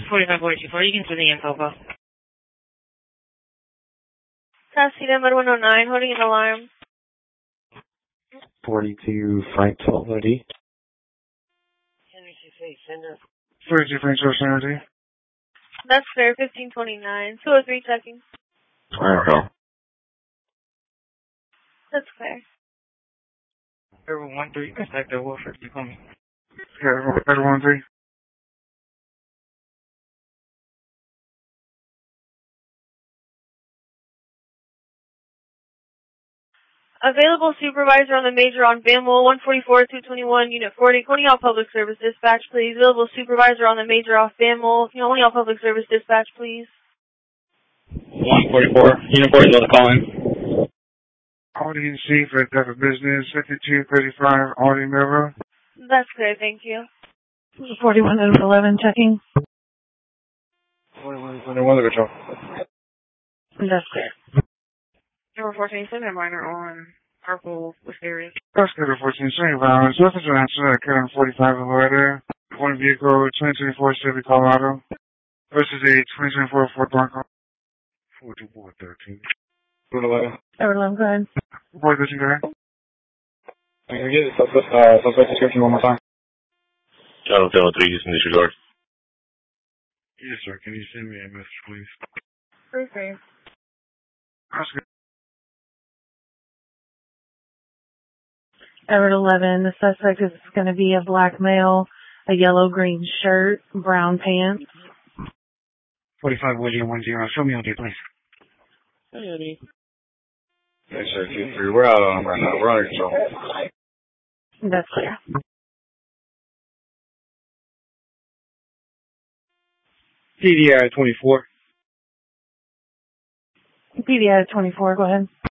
45 42 you can send the info, bro. Taxi number 109, holding an alarm. 42 Frank 12OD. 42 Frank 12OD. That's fair, 1529. 203 checking. Alright, bro. That's fair. Everyone 13, contact the Wolford, you call me. Yeah, everyone 3. Available supervisor on the major on Bamwell 144-221, Unit 40, calling all public service dispatch, please. Available supervisor on the major off Bamwell, calling all public service dispatch, please. 144, Unit 40, those calling. Audi and C for the type of business, 5235 Audi Melrose. That's clear, thank you. 41 and 11 checking. 41 the control. That's clear. Number 14, send a minor on purple with areas. Oscar 14, same violence. Nothing to answer at current 45 in Loretta. One vehicle, 2024 Chevy Colorado versus a 2024 Ford Bronco. 4413. Everyone, go ahead. Boy, this you guy. Can you get the suspect description one more time? Channel 3, Houston disregard. Yes, sir. Can you send me a message, please? Okay. Oscar. Everett 11, the suspect is going to be a black male, a yellow-green shirt, brown pants. 45 William 10. Show me OD, please. Hey, Eddie. Yes, sir. 2-3. We're out on them right now. We're under control. That's clear. PDI 24. PDI 24, go ahead.